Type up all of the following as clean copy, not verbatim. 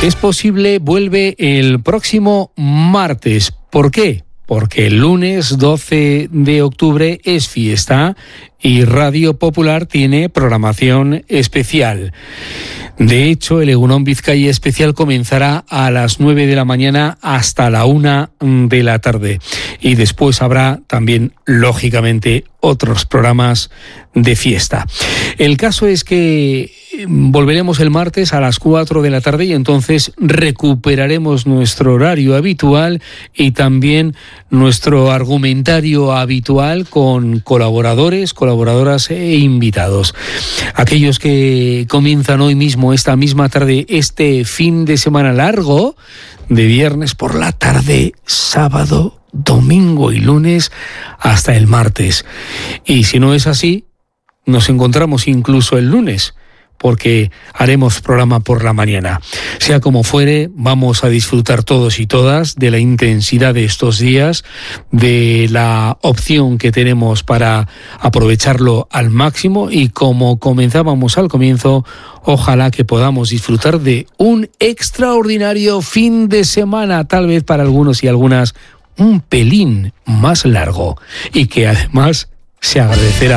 Es posible, vuelve el próximo martes. ¿Por qué? Porque el lunes 12 de octubre es fiesta y Radio Popular tiene programación especial. De hecho, el Egunon Vizcaya especial comenzará a las 9 de la mañana hasta la 1 de la tarde. Y después habrá también, lógicamente, otros programas de fiesta. El caso es que volveremos el martes a las 4 de la tarde y entonces recuperaremos nuestro horario habitual y también nuestro argumentario habitual con colaboradoras e invitados. Aquellos que comienzan hoy mismo, esta misma tarde, este fin de semana largo, de viernes por la tarde, sábado, domingo y lunes hasta el martes. Y si no es así, nos encontramos incluso el lunes, porque haremos programa por la mañana. Sea como fuere, vamos a disfrutar todos y todas de la intensidad de estos días, de la opción que tenemos para aprovecharlo al máximo y, como comenzábamos al comienzo, ojalá que podamos disfrutar de un extraordinario fin de semana, tal vez para algunos y algunas un pelín más largo y que además se agradecerá.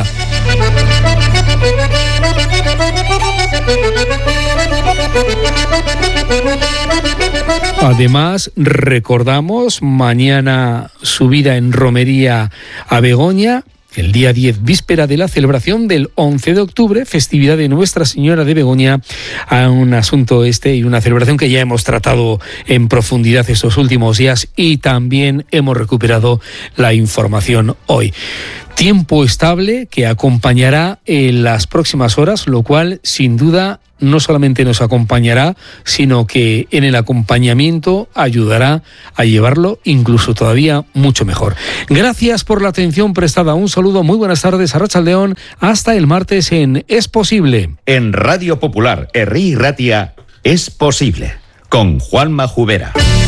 Además, recordamos mañana subida en romería a Begoña, el día 10, víspera de la celebración del 11 de octubre, festividad de Nuestra Señora de Begoña, a un asunto y una celebración que ya hemos tratado en profundidad estos últimos días y también hemos recuperado la información hoy. Tiempo estable que acompañará en las próximas horas, lo cual sin duda no solamente nos acompañará, sino que en el acompañamiento ayudará a llevarlo incluso todavía mucho mejor. Gracias por la atención prestada. Un saludo, muy buenas tardes, Arratsaldeon. Hasta el martes en Es Posible. En Radio Popular, Herri y Ratia, Es Posible, con Juanma Jubera.